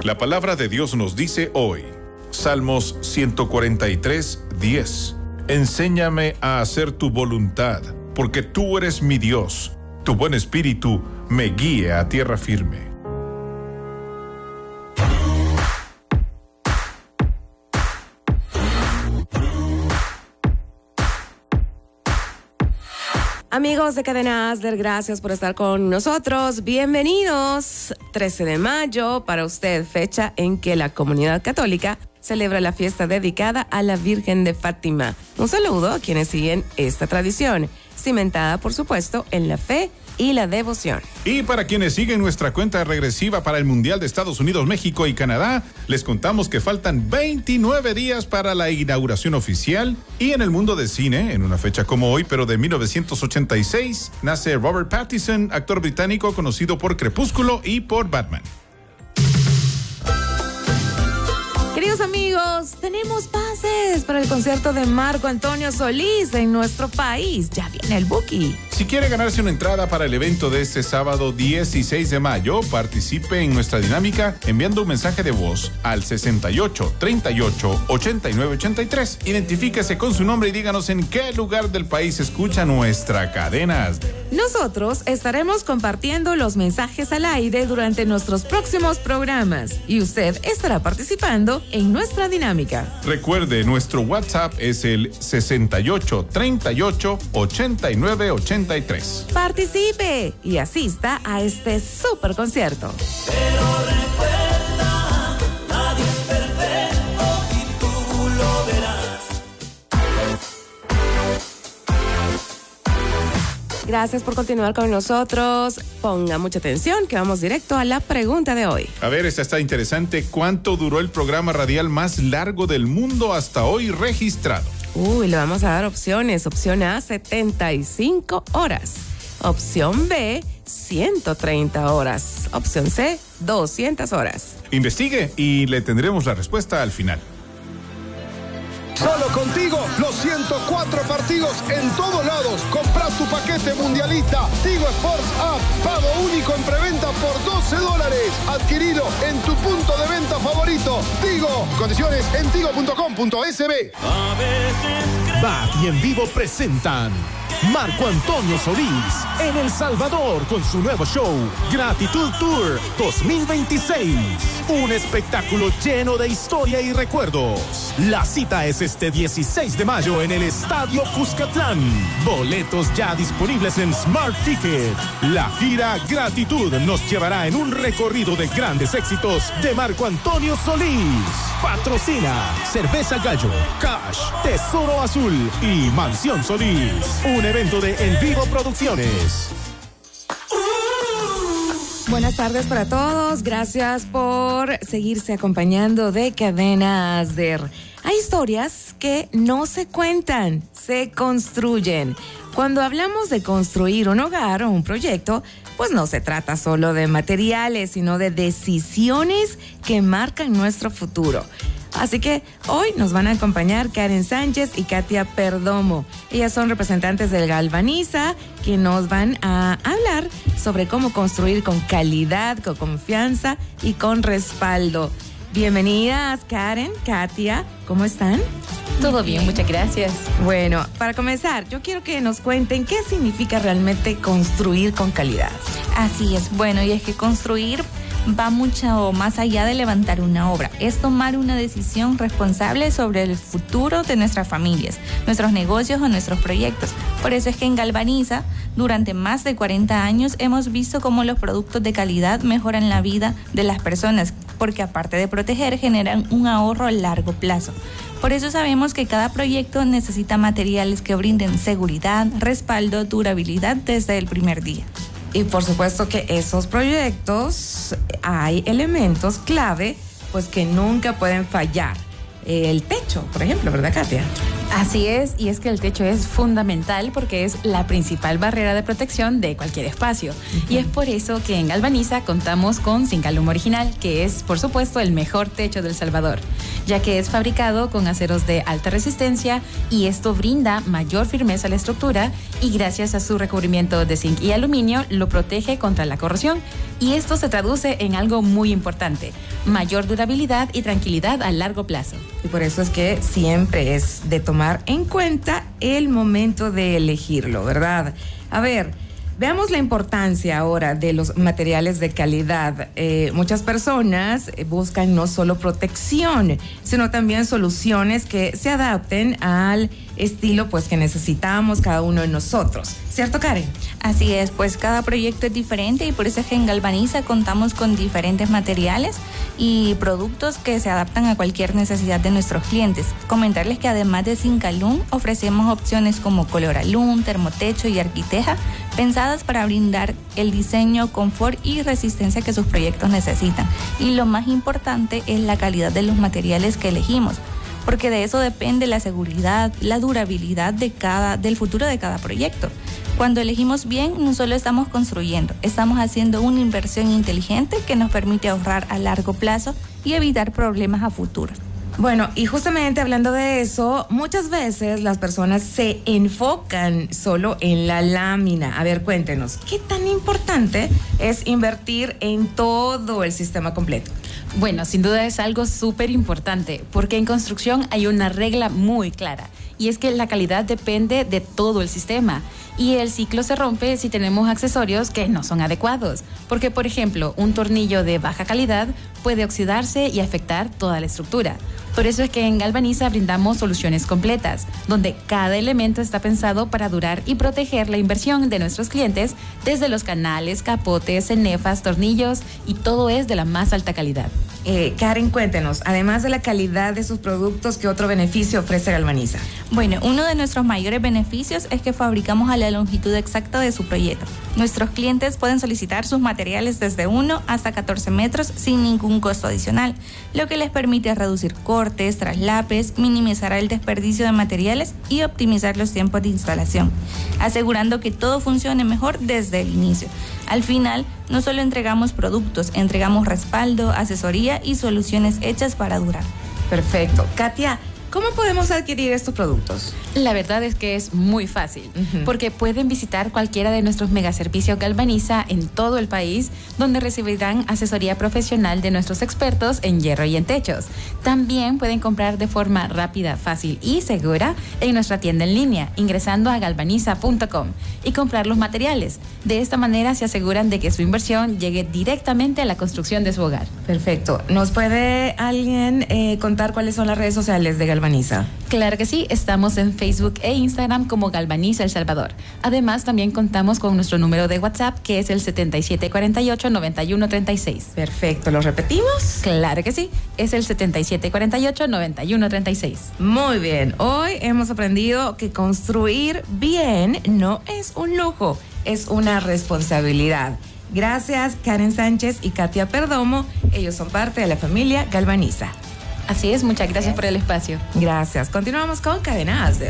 La palabra de Dios nos dice hoy, Salmos 143, 10. Enséñame a hacer tu voluntad, porque tú eres mi Dios. Tu buen espíritu me guíe a tierra firme. Amigos de Cadena Asder, gracias por estar con nosotros. Bienvenidos. 13 de mayo, para usted, fecha en que la comunidad católica celebra la fiesta dedicada a la Virgen de Fátima. Un saludo a quienes siguen esta tradición, cimentada, por supuesto, en la fe y la devoción. Y para quienes siguen nuestra cuenta regresiva para el Mundial de Estados Unidos, México y Canadá, les contamos que faltan 29 días para la inauguración oficial. Y en el mundo del cine, en una fecha como hoy, pero de 1986, nace Robert Pattinson, actor británico conocido por Crepúsculo y por Batman. Queridos amigos, tenemos pases para el concierto de Marco Antonio Solís en nuestro país. Ya viene el Buki. Si quiere ganarse una entrada para el evento de este sábado 16 de mayo, participe en nuestra dinámica enviando un mensaje de voz al 68 38 89 83. Identifíquese con su nombre y díganos en qué lugar del país escucha nuestra cadena Asder. Nosotros estaremos compartiendo los mensajes al aire durante nuestros próximos programas y usted estará participando en nuestra dinámica. Recuerde, nuestro WhatsApp es el 68 38 89 83. Participe y asista a este super concierto. Pero recuerda, nadie es perfecto y tú lo verás. Gracias por continuar con nosotros. Ponga mucha atención que vamos directo a la pregunta de hoy. A ver, esta está interesante. ¿Cuánto duró el programa radial más largo del mundo hasta hoy registrado? Le vamos a dar opciones. Opción A, 75 horas. Opción B, 130 horas. Opción C, 200 horas. Investigue y le tendremos la respuesta al final. Solo contigo, los 104 partidos en todos lados. Compra tu paquete mundialista. Tigo Sports App. Pago único en preventa por $12. Adquirido en tu punto de venta favorito. Tigo. Condiciones en tigo.com.sb. BAT y En Vivo presentan Marco Antonio Solís en El Salvador con su nuevo show Gratitud Tour 2026. Un espectáculo lleno de historia y recuerdos. La cita es este 16 de mayo en el Estadio Cuscatlán. Boletos ya disponibles en Smart Ticket. La gira Gratitud nos llevará en un recorrido de grandes éxitos de Marco Antonio Solís. Patrocina Cerveza Gallo, Cash, Tesoro Azul y Mansión Solís. Un evento de En Vivo Producciones. Buenas tardes para todos. Gracias por seguirse acompañando de Cadena Asder. Hay historias que no se cuentan, se construyen. Cuando hablamos de construir un hogar o un proyecto, pues no se trata solo de materiales, sino de decisiones que marcan nuestro futuro. Así que hoy nos van a acompañar Karen Sánchez y Katia Perdomo. Ellas son representantes del Galvaniza, que nos van a hablar sobre cómo construir con calidad, con confianza y con respaldo. Bienvenidas, Karen, Katia, ¿cómo están? Todo bien, muchas gracias. Bueno, para comenzar, yo quiero que nos cuenten qué significa realmente construir con calidad. Así es, bueno, y es que construir va mucho más allá de levantar una obra. Es tomar una decisión responsable sobre el futuro de nuestras familias, nuestros negocios o nuestros proyectos. Por eso es que en Galvaniza, durante más de 40 años, hemos visto cómo los productos de calidad mejoran la vida de las personas, porque aparte de proteger, generan un ahorro a largo plazo. Por eso sabemos que cada proyecto necesita materiales que brinden seguridad, respaldo, durabilidad desde el primer día. Y por supuesto que esos proyectos hay elementos clave pues que nunca pueden fallar. El techo, por ejemplo, ¿verdad, Katia? Así es, y es que el techo es fundamental porque es la principal barrera de protección de cualquier espacio. Y es por eso que en Galvaniza contamos con Zincalum Original, que es, por supuesto, el mejor techo del Salvador. ya que es fabricado con aceros de alta resistencia y esto brinda mayor firmeza a la estructura y gracias a su recubrimiento de zinc y aluminio lo protege contra la corrosión. Y esto se traduce en algo muy importante, mayor durabilidad y tranquilidad a largo plazo. Y por eso es que siempre es de tomar en cuenta el momento de elegirlo, ¿verdad? A ver, veamos la importancia ahora de los materiales de calidad. Muchas personas buscan no solo protección, sino también soluciones que se adapten al estilo pues que necesitamos cada uno de nosotros. ¿Cierto, Karen? Así es, pues cada proyecto es diferente y por eso es que en Galvaniza contamos con diferentes materiales y productos que se adaptan a cualquier necesidad de nuestros clientes. Comentarles que además de Zincalum ofrecemos opciones como Coloralum, Termotecho y Arquiteja, pensadas para brindar el diseño, confort y resistencia que sus proyectos necesitan. Y lo más importante es la calidad de los materiales que elegimos, porque de eso depende la seguridad, la durabilidad del futuro de cada proyecto. Cuando elegimos bien, no solo estamos construyendo, estamos haciendo una inversión inteligente que nos permite ahorrar a largo plazo y evitar problemas a futuro. Bueno, y justamente hablando de eso, muchas veces las personas se enfocan solo en la lámina. A ver, cuéntenos, ¿qué tan importante es invertir en todo el sistema completo? Bueno, sin duda es algo súper importante, porque en construcción hay una regla muy clara, y es que la calidad depende de todo el sistema. Y el ciclo se rompe si tenemos accesorios que no son adecuados, porque por ejemplo, un tornillo de baja calidad puede oxidarse y afectar toda la estructura. Por eso es que en Galvaniza brindamos soluciones completas, donde cada elemento está pensado para durar y proteger la inversión de nuestros clientes, desde los canales, capotes, cenefas, tornillos, y todo es de la más alta calidad. Karen, cuéntenos, además de la calidad de sus productos, ¿qué otro beneficio ofrece Galvaniza? Bueno, uno de nuestros mayores beneficios es que fabricamos a la longitud exacta de su proyecto. Nuestros clientes pueden solicitar sus materiales desde 1 hasta 14 metros sin ningún costo adicional, lo que les permite reducir cortes, traslapes, minimizar el desperdicio de materiales y optimizar los tiempos de instalación, asegurando que todo funcione mejor desde el inicio. Al final, no solo entregamos productos, entregamos respaldo, asesoría y soluciones hechas para durar. Perfecto. Katia, ¿cómo podemos adquirir estos productos? La verdad es que es muy fácil, porque pueden visitar cualquiera de nuestros megaservicios Galvaniza en todo el país, donde recibirán asesoría profesional de nuestros expertos en hierro y en techos. También pueden comprar de forma rápida, fácil y segura en nuestra tienda en línea, ingresando a galvaniza.com y comprar los materiales. De esta manera se aseguran de que su inversión llegue directamente a la construcción de su hogar. Perfecto. ¿Nos puede alguien contar cuáles son las redes sociales de Galvaniza? Claro que sí, estamos en Facebook e Instagram como Galvaniza El Salvador. Además, también contamos con nuestro número de WhatsApp, que es el 7748-9136. Perfecto, ¿lo repetimos? Claro que sí, es el 7748-9136. Muy bien, hoy hemos aprendido que construir bien no es un lujo, es una responsabilidad. Gracias, Karen Sánchez y Katia Perdomo. Ellos son parte de la familia Galvaniza. Así es, muchas gracias por el espacio. Gracias. Continuamos con Cadena Asder.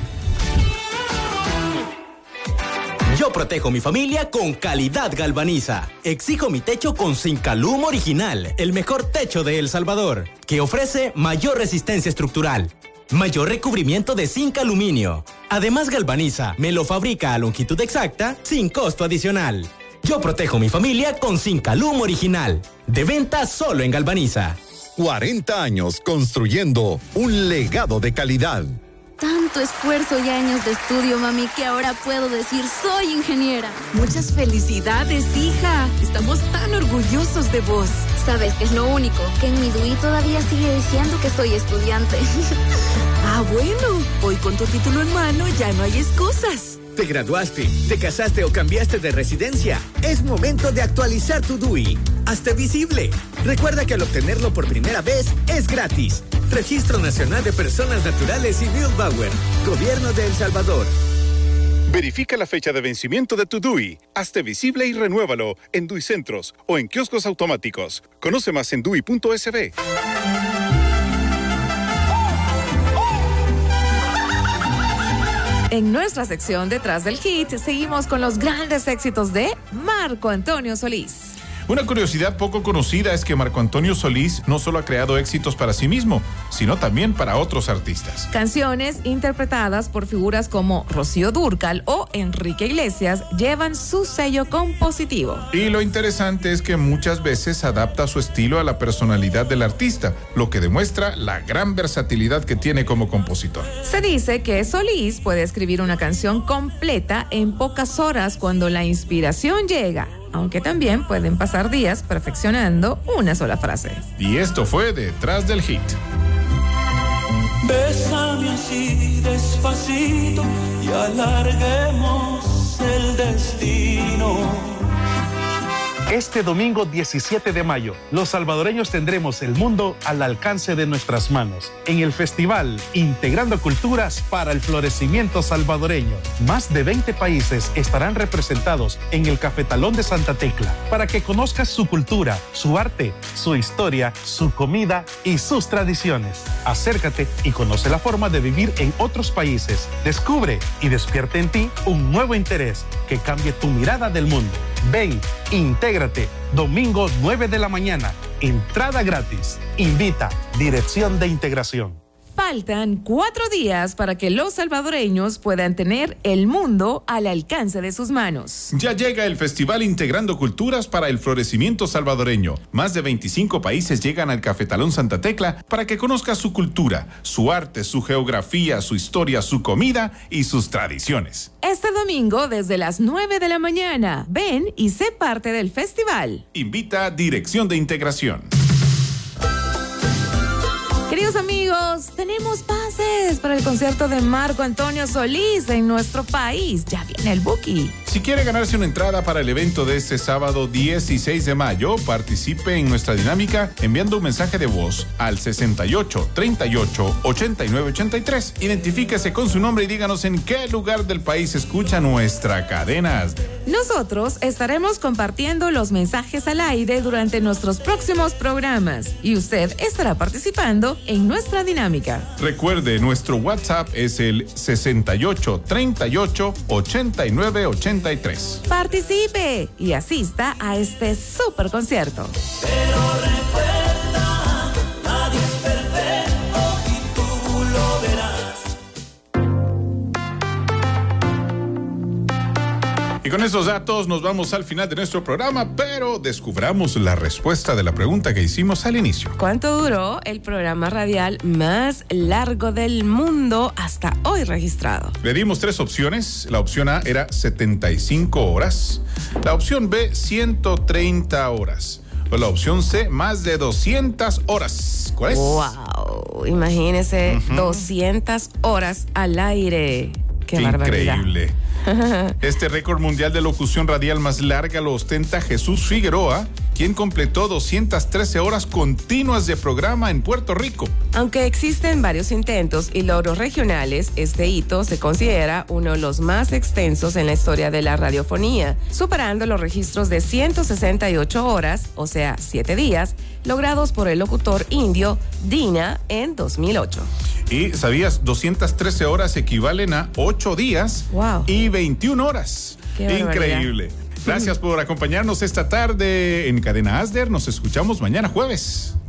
Yo protejo mi familia con calidad Galvaniza. Exijo mi techo con Zincalum original, el mejor techo de El Salvador, que ofrece mayor resistencia estructural, mayor recubrimiento de zinc aluminio. Además, Galvaniza me lo fabrica a longitud exacta sin costo adicional. Yo protejo mi familia con Zincalum original. De venta solo en Galvaniza. 40 años construyendo un legado de calidad. Tanto esfuerzo y años de estudio, mami, que ahora puedo decir soy ingeniera. Muchas felicidades, hija. Estamos tan orgullosos de vos. ¿Sabes qué es lo único? Que en mi DUI todavía sigue diciendo que soy estudiante. Ah, bueno. Hoy con tu título en mano ya no hay excusas. ¿Te graduaste, te casaste o cambiaste de residencia? Es momento de actualizar tu DUI. Hazte visible. Recuerda que al obtenerlo por primera vez es gratis. Registro Nacional de Personas Naturales y Bildbauer. Gobierno de El Salvador. Verifica la fecha de vencimiento de tu DUI. Hazte visible y renuévalo en DUI Centros o en kioscos automáticos. Conoce más en DUI.sb. En nuestra sección Detrás del Hit, seguimos con los grandes éxitos de Marco Antonio Solís. Una curiosidad poco conocida es que Marco Antonio Solís no solo ha creado éxitos para sí mismo, sino también para otros artistas. Canciones interpretadas por figuras como Rocío Dúrcal o Enrique Iglesias llevan su sello compositivo. Y lo interesante es que muchas veces adapta su estilo a la personalidad del artista, lo que demuestra la gran versatilidad que tiene como compositor. Se dice que Solís puede escribir una canción completa en pocas horas cuando la inspiración llega, aunque también pueden pasar días perfeccionando una sola frase. Y esto fue Detrás del Hit. Bésame así despacito y alarguemos el destino. Este domingo 17 de mayo, los salvadoreños tendremos el mundo al alcance de nuestras manos en el festival Integrando Culturas para el Florecimiento Salvadoreño. Más de 20 países estarán representados en el Cafetalón de Santa Tecla para que conozcas su cultura, su arte, su historia, su comida y sus tradiciones. Acércate y conoce la forma de vivir en otros países. Descubre y despierta en ti un nuevo interés que cambie tu mirada del mundo. Ven, intégrate, domingo 9 de la mañana, entrada gratis. Invita, Dirección de Integración. Faltan 4 días para que los salvadoreños puedan tener el mundo al alcance de sus manos. Ya llega el Festival Integrando Culturas para el Florecimiento Salvadoreño. Más de 25 países llegan al Cafetalón Santa Tecla para que conozcas su cultura, su arte, su geografía, su historia, su comida y sus tradiciones. Este domingo desde las 9 de la mañana, ven y sé parte del festival. Invita Dirección de Integración. Queridos amigos, tenemos pases para el concierto de Marco Antonio Solís en nuestro país. Ya viene el Buki. Si quiere ganarse una entrada para el evento de este sábado 16 de mayo, participe en nuestra dinámica enviando un mensaje de voz al 68 38 89 83. Identifíquese con su nombre y díganos en qué lugar del país escucha nuestra cadena ASDER. Nosotros estaremos compartiendo los mensajes al aire durante nuestros próximos programas y usted estará participando en nuestra dinámica. Recuerde, nuestro WhatsApp es el 68 38 89 83. Participe y asista a este super concierto. Pero recuerda, nadie es perfecto y tú lo verás. Y con esos datos nos vamos al final de nuestro programa, pero descubramos la respuesta de la pregunta que hicimos al inicio. ¿Cuánto duró el programa radial más largo del mundo hasta hoy registrado? Le dimos 3 opciones. La opción A era 75 horas. La opción B, 130 horas. O la opción C, más de 200 horas. ¿Cuál es? ¡Wow! Imagínese, 200 horas al aire. ¡Qué barbaridad! Increíble. Este récord mundial de locución radial más larga lo ostenta Jesús Figueroa, quien completó 213 horas continuas de programa en Puerto Rico. Aunque existen varios intentos y logros regionales, este hito se considera uno de los más extensos en la historia de la radiofonía, superando los registros de 168 horas, o sea, 7 días, logrados por el locutor indio Dina en 2008. Y ¿sabías? 213 horas equivalen a 8 días y 21 horas. Increíble. Gracias por acompañarnos esta tarde en Cadena ASDER. Nos escuchamos mañana jueves.